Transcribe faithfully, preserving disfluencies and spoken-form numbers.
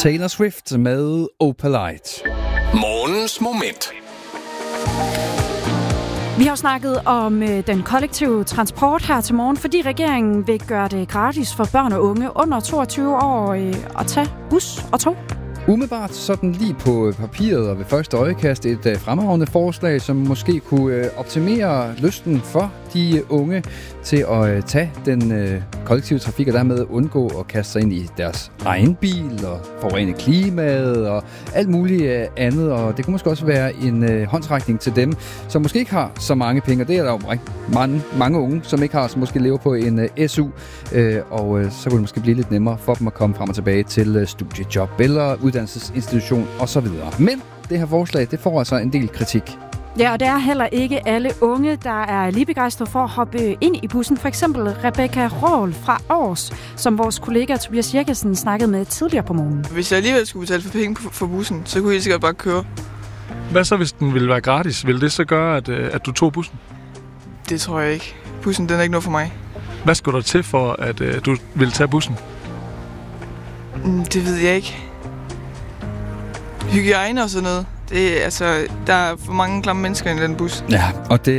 Taylor Swift med Opalite. Morgens moment. Vi har snakket om øh, den kollektive transport her til morgen, fordi regeringen vil gøre det gratis for børn og unge under toogtyve år øh, at tage bus og tog. Umiddelbart sådan lige på papiret og ved første øjekast et uh, fremragende forslag, som måske kunne uh, optimere lysten for de uh, unge til at uh, tage den uh, kollektive trafik og dermed undgå at kaste sig ind i deres egen bil og forurene klimaet og alt muligt uh, andet. Og det kunne måske også være en uh, håndsrækning til dem, som måske ikke har så mange penge. Det er der jo mange, mange unge, som ikke har, som måske lever på en uh, S U. Uh, og uh, så kunne det måske blive lidt nemmere for dem at komme frem og tilbage til uh, studiejob eller uddannelsesinstitution osv. Men det her forslag, det får altså en del kritik. Ja, og det er heller ikke alle unge, der er lige begejstrede for at hoppe ind i bussen. For eksempel Rebecca Rål fra Aars, som vores kollega Tobias Jekkesen snakkede med tidligere på morgenen. Hvis jeg alligevel skulle betale for penge for bussen, så kunne jeg sikkert bare køre. Hvad så, hvis den ville være gratis? Vil det så gøre, at, at du tog bussen? Det tror jeg ikke. Bussen, den er ikke noget for mig. Hvad skulle der til for, at uh, du ville tage bussen? Det ved jeg ikke. Hygiejne og sådan noget. Det er, altså, der er for mange klamme mennesker i den bus. Ja, og det